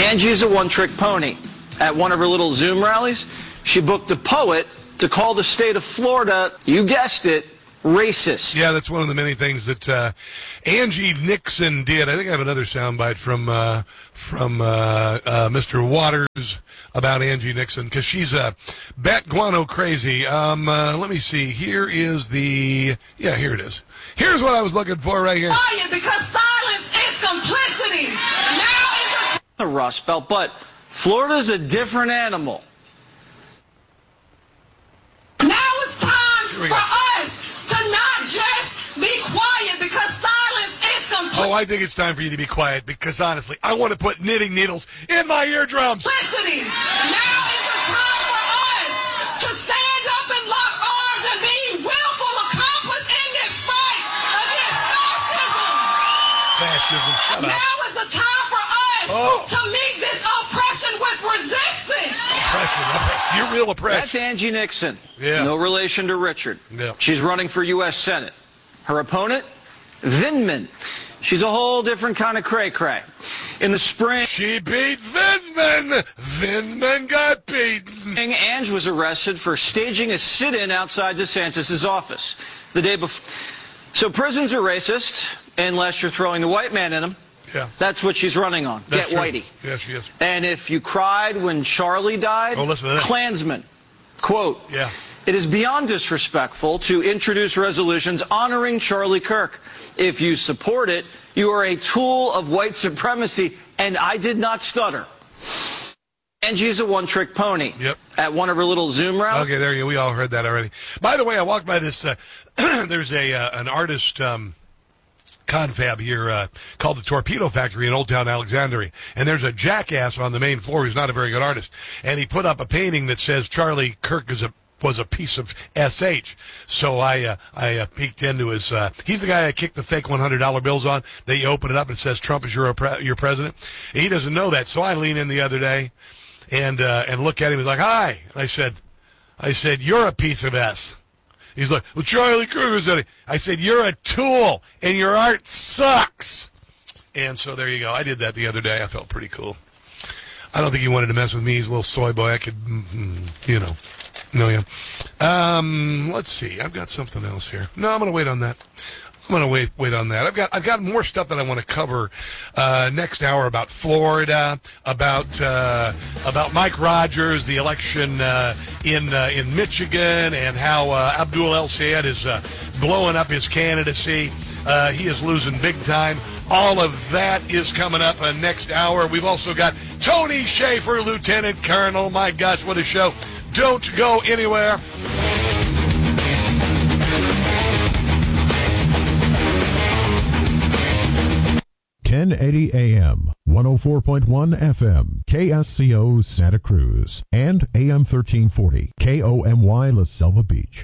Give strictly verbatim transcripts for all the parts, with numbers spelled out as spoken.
Angie's a one-trick pony. At one of her little Zoom rallies, she booked a poet to call the state of Florida, you guessed it, racist. Yeah, that's one of the many things that uh, Angie Nixon did. I think I have another soundbite from uh, from uh, uh, Mister Waters about Angie Nixon, because she's a uh, bat guano crazy. Um, uh, let me see. Here is the, yeah, here it is. Here's what I was looking for right here. Quiet, because silence is complicity. Now is a Rust Belt, but Florida's a different animal. Now it's time for us to not just be quiet, because silence is complicity. Oh, I think it's time for you to be quiet, because honestly, I want to put knitting needles in my eardrums. Complicity. Now is the time for us to stand up and lock arms and be willful accomplice in this fight against fascism. Fascism, shut up. Now is the time for us oh. to meet this oppression with resistance. Oppression, you're real oppressed. That's Angie Nixon. Yeah. No relation to Richard. Yeah. She's running for U S Senate. Her opponent, Vindman. She's a whole different kind of cray-cray. In the spring... She beat Vindman! Vindman got beaten! Ange was arrested for staging a sit-in outside DeSantis' office the day before. So prisons are racist, unless you're throwing the white man in them. Yeah. That's what she's running on. That's Get true. whitey. Yeah, she is. And if you cried when Charlie died, oh, listen to this. Klansman, quote, yeah. It is beyond disrespectful to introduce resolutions honoring Charlie Kirk. If you support it, you are a tool of white supremacy, and I did not stutter. Angie's a one-trick pony. Yep. At one of her little Zoom rallies. Okay, there you go. We all heard that already. By the way, I walked by this, uh, there's a uh, an artist um, confab here uh, called the Torpedo Factory in Old Town Alexandria. And there's a jackass on the main floor who's not a very good artist. And he put up a painting that says Charlie Kirk is a was a piece of S H. So I uh, I uh, peeked into his, uh, he's the guy I kicked the fake one hundred dollar bills on. Then you open it up and it says Trump is your, pre- your president. He doesn't know that. So I lean in the other day and uh, and look at him. He's like, hi. I said, I said, you're a piece of S. He's like, well, Charlie Kirk said it. I said, you're a tool and your art sucks. And so there you go. I did that the other day. I felt pretty cool. I don't think he wanted to mess with me. He's a little soy boy. I could, you know. No, yeah. Um, let's see. I've got something else here. No, I'm going to wait on that. I'm going to wait wait on that. I've got I've got more stuff that I want to cover uh, next hour about Florida, about uh, about Mike Rogers, the election uh, in uh, in Michigan, and how uh, Abdul El Sayed is uh, blowing up his candidacy. Uh, he is losing big time. All of that is coming up uh, next hour. We've also got Tony Schaefer, Lieutenant Colonel. My gosh, what a show. Don't go anywhere. ten eighty A M, one oh four point one F M, K S C O Santa Cruz, and A M thirteen forty, K O M Y La Selva Beach.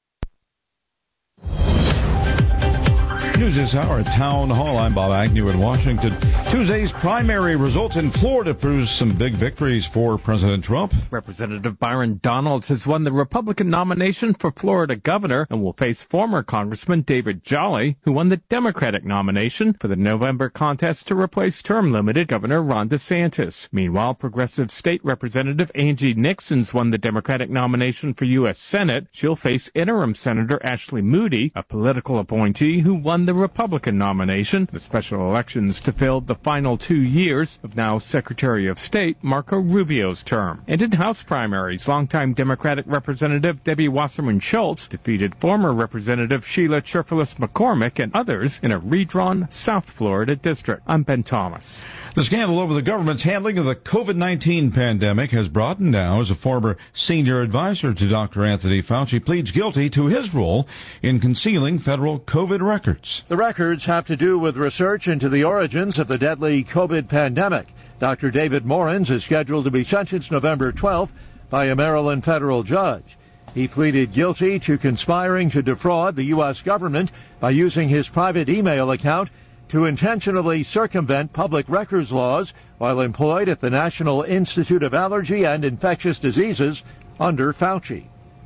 News this hour at Town Hall. I'm Bob Agnew in Washington. Tuesday's primary results in Florida produced some big victories for President Trump. Representative Byron Donalds has won the Republican nomination for Florida governor and will face former Congressman David Jolly, who won the Democratic nomination for the November contest to replace term-limited Governor Ron DeSantis. Meanwhile, progressive state representative Angie Nixon's won the Democratic nomination for U S Senate. She'll face interim Senator Ashley Moody, a political appointee who won the Republican nomination, the special elections to fill the final two years of now Secretary of State Marco Rubio's term. And in House primaries, longtime Democratic Representative Debbie Wasserman Schultz defeated former Representative Sheila Cherfilus McCormick and others in a redrawn South Florida district. I'm Ben Thomas. The scandal over the government's handling of the COVID nineteen pandemic has broadened now as a former senior advisor to Doctor Anthony Fauci pleads guilty to his role in concealing federal COVID records. The records have to do with research into the origins of the deadly COVID pandemic. Doctor David Morins is scheduled to be sentenced November twelfth by a Maryland federal judge. He pleaded guilty to conspiring to defraud the U S government by using his private email account to intentionally circumvent public records laws while employed at the National Institute of Allergy and Infectious Diseases under Fauci.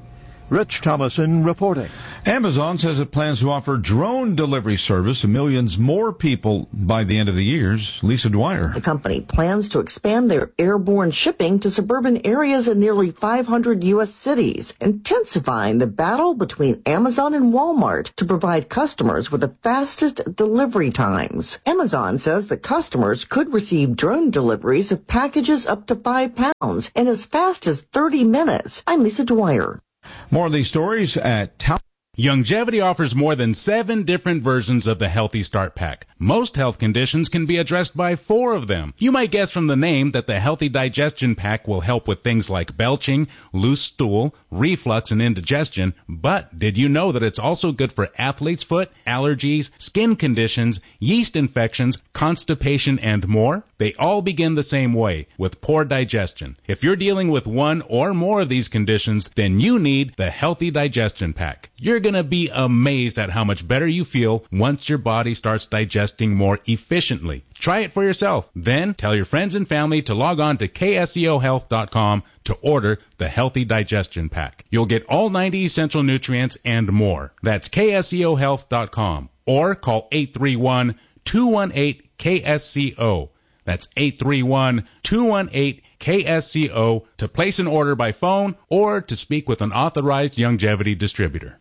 Rich Thomason reporting. Amazon says it plans to offer drone delivery service to millions more people by the end of the year. Lisa Dwyer. The company plans to expand their airborne shipping to suburban areas in nearly five hundred U S cities, intensifying the battle between Amazon and Walmart to provide customers with the fastest delivery times. Amazon says that customers could receive drone deliveries of packages up to five pounds in as fast as thirty minutes. I'm Lisa Dwyer. More of these stories at Town. Youngevity offers more than seven different versions of the Healthy Start Pack. Most health conditions can be addressed by four of them. You might guess from the name that the Healthy Digestion Pack will help with things like belching, loose stool, reflux, and indigestion, but did you know that it's also good for athlete's foot, allergies, skin conditions, yeast infections, constipation, and more? They all begin the same way, with poor digestion. If you're dealing with one or more of these conditions, then you need the Healthy Digestion Pack. You're going to be amazed at how much better you feel once your body starts digesting more efficiently. Try it for yourself. Then tell your friends and family to log on to K S E O health dot com to order the Healthy Digestion Pack. You'll get all ninety essential nutrients and more. That's K S E O health dot com or call eight three one, two one eight, K S C O. That's eight three one, two one eight, K S C O to place an order by phone or to speak with an authorized Youngevity distributor.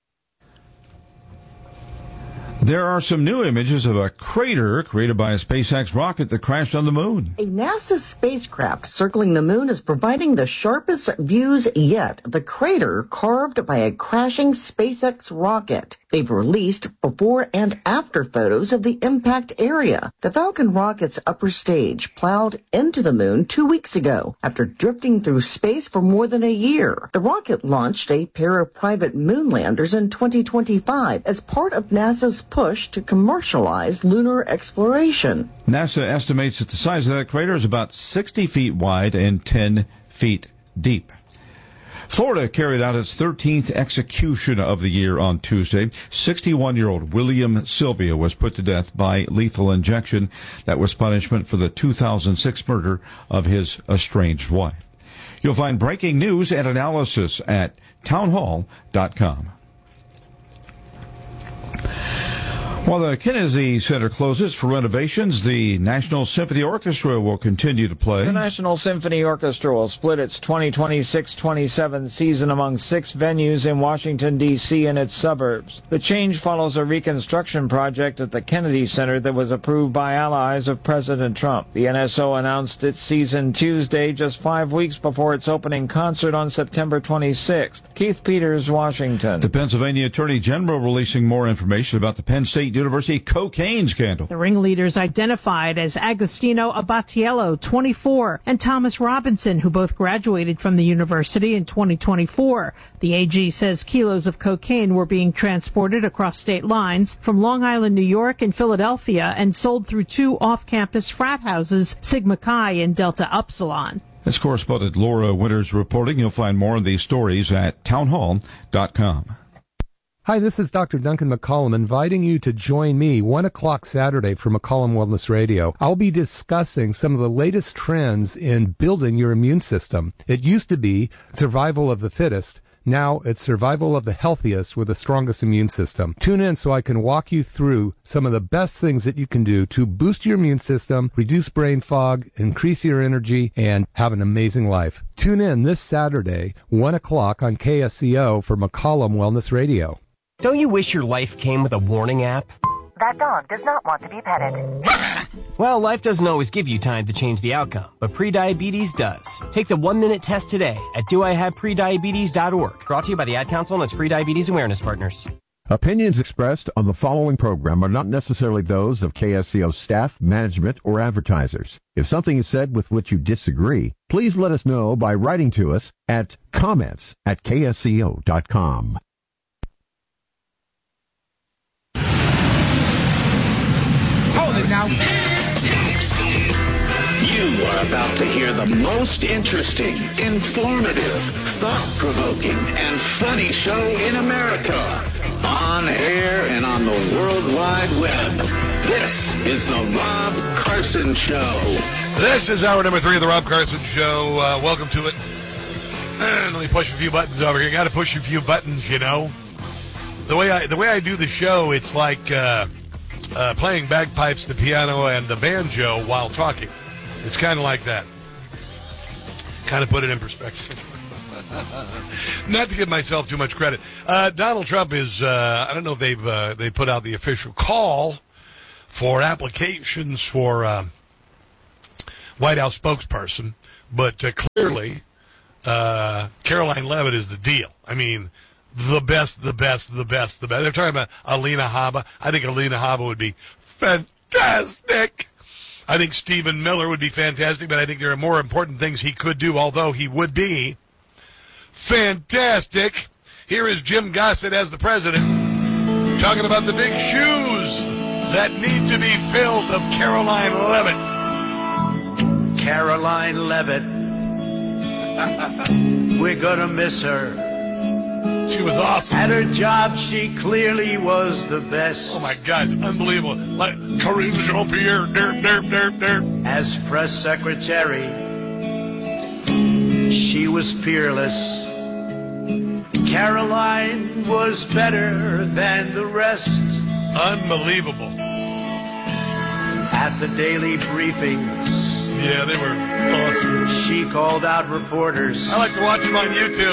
There are some new images of a crater created by a SpaceX rocket that crashed on the moon. A NASA spacecraft circling the moon is providing the sharpest views yet of the crater carved by a crashing SpaceX rocket. They've released before and after photos of the impact area. The Falcon rocket's upper stage plowed into the moon two weeks ago after drifting through space for more than a year. The rocket launched a pair of private moon landers in twenty twenty-five as part of NASA's push to commercialize lunar exploration. NASA estimates that the size of that crater is about sixty feet wide and ten feet deep. Florida carried out its thirteenth execution of the year on Tuesday. sixty-one-year-old William Sylvia was put to death by lethal injection. That was punishment for the two thousand six murder of his estranged wife. You'll find breaking news and analysis at town hall dot com. While the Kennedy Center closes for renovations, the National Symphony Orchestra will continue to play. The National Symphony Orchestra will split its twenty twenty-six twenty-seven season among six venues in Washington, D C and its suburbs. The change follows a reconstruction project at the Kennedy Center that was approved by allies of President Trump. The N S O announced its season Tuesday, just five weeks before its opening concert on September twenty-sixth. Keith Peters, Washington. The Pennsylvania Attorney General releasing more information about the Penn State University cocaine scandal. The ringleaders identified as Agostino Abatiello, twenty-four, and Thomas Robinson, who both graduated from the university in twenty twenty-four. The A G says kilos of cocaine were being transported across state lines from Long Island, New York, and Philadelphia and sold through two off-campus frat houses, Sigma Chi and Delta Upsilon. That's correspondent Laura Winters reporting. You'll find more of these stories at town hall dot com. Hi, this is Doctor Duncan McCollum inviting you to join me one o'clock Saturday for McCollum Wellness Radio. I'll be discussing some of the latest trends in building your immune system. It used to be survival of the fittest. Now it's survival of the healthiest with the strongest immune system. Tune in so I can walk you through some of the best things that you can do to boost your immune system, reduce brain fog, increase your energy, and have an amazing life. Tune in this Saturday, one o'clock on K S C O for McCollum Wellness Radio. Don't you wish your life came with a warning app? That dog does not want to be petted. Well, life doesn't always give you time to change the outcome, but prediabetes does. Take the one-minute test today at do I have prediabetes dot org. Brought to you by the Ad Council and its Prediabetes Awareness Partners. Opinions expressed on the following program are not necessarily those of K S C O staff, management, or advertisers. If something is said with which you disagree, please let us know by writing to us at comments at K S C O dot com. Now. You are about to hear the most interesting, informative, thought-provoking, and funny show in America. On air and on the World Wide Web. This is the Rob Carson Show. This is hour number three of the Rob Carson Show. Uh, welcome to it. Let me push a few buttons over here. Got to push a few buttons, you know. The way I the way I do the show, it's like uh, uh, playing bagpipes, the piano, and the banjo while talking. It's kind of like that. Kind of put it in perspective. Not to give myself too much credit. Uh, Donald Trump is, uh, I don't know if they've uh, they put out the official call for applications for uh, White House spokesperson, but uh, clearly uh, Caroline Leavitt is the deal. I mean, the best, the best, the best, the best. They're talking about Alina Habba. I think Alina Habba would be fantastic. I think Stephen Miller would be fantastic, but I think there are more important things he could do, although he would be fantastic. Here is Jim Gossett as the president talking about the big shoes that need to be filled of Caroline Leavitt. Caroline Leavitt. We're going to miss her. She was awesome. At her job, she clearly was the best. Oh, my God. Unbelievable. Like Karine Jean-Pierre. Derp, derp, derp, derp. As press secretary, she was peerless. Caroline was better than the rest. Unbelievable. At the daily briefings. Yeah, they were awesome. She called out reporters. I like to watch them on YouTube.